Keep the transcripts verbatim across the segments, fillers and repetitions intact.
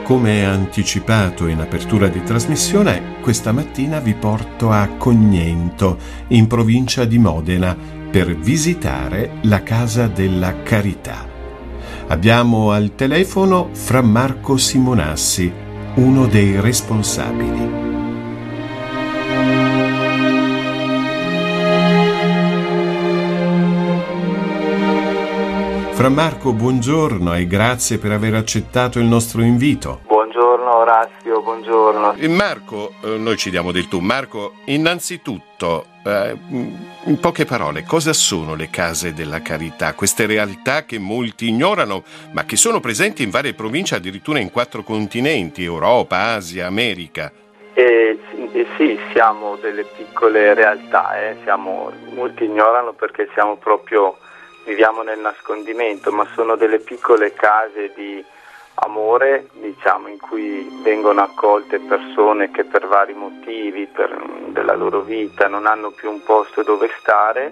Come anticipato in apertura di trasmissione, questa mattina vi porto a Cognento, in provincia di Modena, per visitare la Casa della Carità. Abbiamo al telefono Fra Marco Simonassi, uno dei responsabili. Fra Marco, buongiorno e grazie per aver accettato il nostro invito. Buongiorno Orazio, buongiorno. E Marco, eh, noi ci diamo del tu. Marco, innanzitutto, eh, in poche parole, cosa sono le case della carità? Queste realtà che molti ignorano, ma che sono presenti in varie province, addirittura in quattro continenti, Europa, Asia, America. Eh, sì, sì, siamo delle piccole realtà, eh. siamo, molti ignorano perché siamo proprio... viviamo nel nascondimento, ma sono delle piccole case di amore, diciamo, in cui vengono accolte persone che per vari motivi per, della loro vita non hanno più un posto dove stare,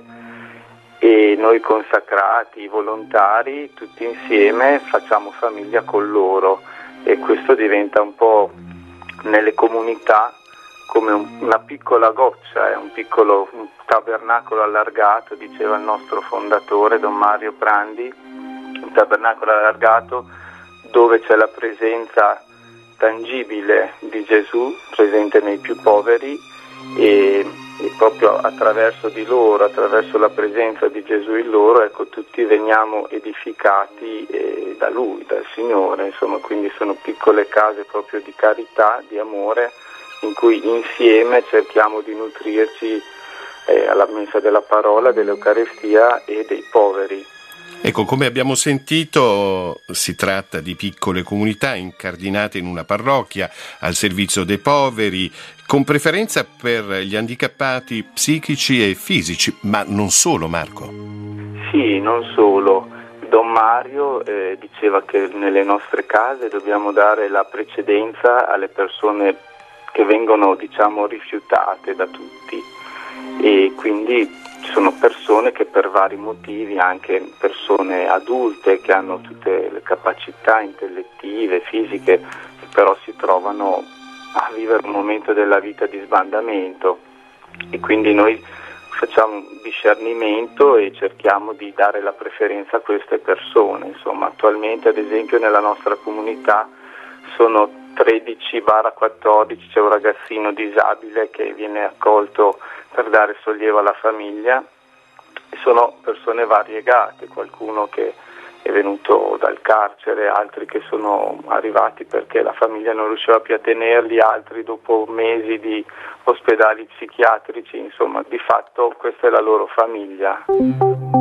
e noi consacrati, volontari, tutti insieme facciamo famiglia con loro, e questo diventa un po' nelle comunità come un, una piccola goccia, è un piccolo un tabernacolo allargato, diceva il nostro fondatore Don Mario Prandi, un tabernacolo allargato dove c'è la presenza tangibile di Gesù, presente nei più poveri, e, e proprio attraverso di loro, attraverso la presenza di Gesù in loro, ecco, tutti veniamo edificati eh, da Lui, dal Signore, insomma, quindi sono piccole case proprio di carità, di amore, in cui insieme cerchiamo di nutrirci eh, alla mensa della parola, dell'Eucaristia e dei poveri. Ecco, come abbiamo sentito, si tratta di piccole comunità incardinate in una parrocchia al servizio dei poveri, con preferenza per gli handicappati psichici e fisici, ma non solo, Marco. Sì, non solo. Don Mario eh, diceva che nelle nostre case dobbiamo dare la precedenza alle persone che vengono, diciamo, rifiutate da tutti, e quindi ci sono persone che per vari motivi, anche persone adulte che hanno tutte le capacità intellettive, fisiche, però si trovano a vivere un momento della vita di sbandamento, e quindi noi facciamo un discernimento e cerchiamo di dare la preferenza a queste persone. Insomma, attualmente ad esempio nella nostra comunità sono tredici quattordici, c'è un ragazzino disabile che viene accolto per dare sollievo alla famiglia, e sono persone variegate, qualcuno che è venuto dal carcere, altri che sono arrivati perché la famiglia non riusciva più a tenerli, altri dopo mesi di ospedali psichiatrici, insomma di fatto questa è la loro famiglia.